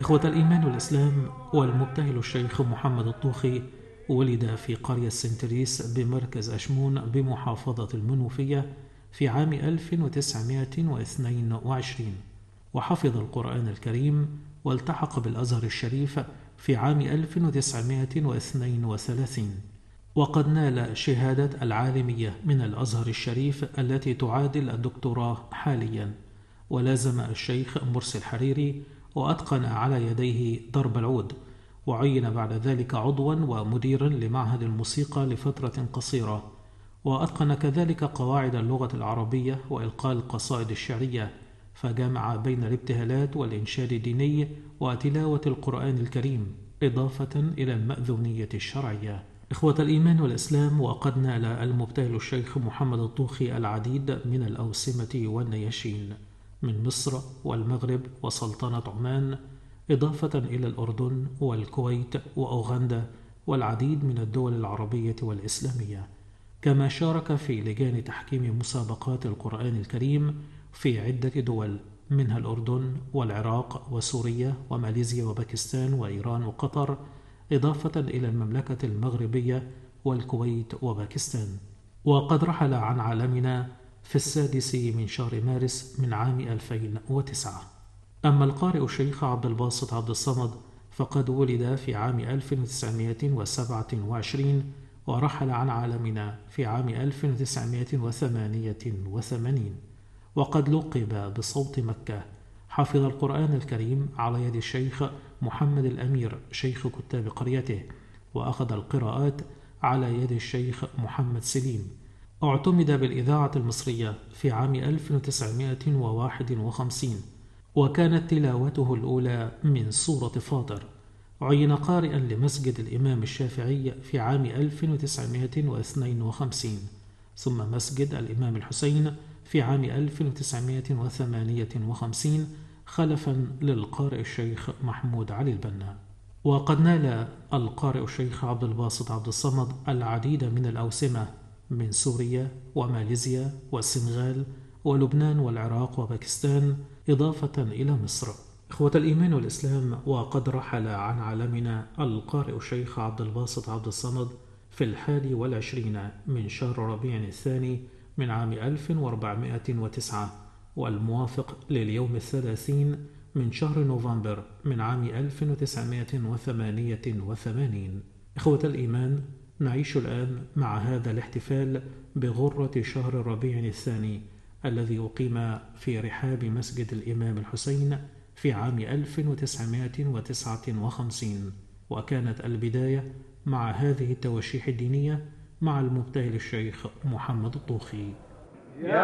إخوة الإيمان والإسلام، والمبتهل الشيخ محمد الطوخي ولد في قرية سنتريس بمركز أشمون بمحافظة المنوفية في عام 1922، وحفظ القرآن الكريم والتحق بالأزهر الشريف في عام 1932، وقد نال شهادة العالمية من الأزهر الشريف التي تعادل الدكتوراه حاليا. ولازم الشيخ مرسي الحريري وأتقن على يديه ضرب العود، وعين بعد ذلك عضوا ومديرا لمعهد الموسيقى لفترة قصيرة، وأتقن كذلك قواعد اللغة العربية وإلقاء القصائد الشعرية، فجمع بين الابتهالات والإنشاد الديني وتلاوة القرآن الكريم إضافة إلى المأذونية الشرعية. إخوة الإيمان والإسلام، وقد نال المبتهل الشيخ محمد الطوخي العديد من الأوسمة والنياشين من مصر والمغرب وسلطنة عمان، إضافة إلى الأردن والكويت وأوغندا والعديد من الدول العربية والإسلامية، كما شارك في لجان تحكيم مسابقات القرآن الكريم في عدة دول منها الأردن والعراق وسوريا وماليزيا وباكستان وإيران وقطر، إضافة إلى المملكة المغربية والكويت وباكستان. وقد رحل عن عالمنا في 6 من شهر مارس من عام 2009. أما القارئ الشيخ عبد الباسط عبد الصمد فقد ولد في عام 1927 ورحل عن عالمنا في عام 1988، وقد لقب بصوت مكة. حفظ القرآن الكريم على يد الشيخ محمد الأمير شيخ كتاب قريته، وأخذ القراءات على يد الشيخ محمد سليم. اعتمد بالإذاعة المصرية في عام 1951، وكانت تلاوته الأولى من سورة فاطر. عين قارئا لمسجد الإمام الشافعي في عام 1952، ثم مسجد الإمام الحسين في عام 1958 خلفا للقارئ الشيخ محمود علي البنا. وقد نال القارئ الشيخ عبد الباسط عبد الصمد العديد من الأوسمة من سوريا وماليزيا والسنغال ولبنان والعراق وباكستان، إضافة إلى مصر. إخوة الإيمان والإسلام، وقد رحل عن عالمنا القارئ الشيخ عبد الباسط عبد الصمد في 21 من شهر ربيع الثاني من عام 1409، والموافق لليوم 30 من شهر نوفمبر من عام 1988. إخوة الإيمان، نعيش الآن مع هذا الاحتفال بغرة شهر ربيع الثاني الذي أقيم في رحاب مسجد الإمام الحسين في عام 1959، وكانت البداية مع هذه التواشيح الدينية مع المبتهل الشيخ محمد الطوخي.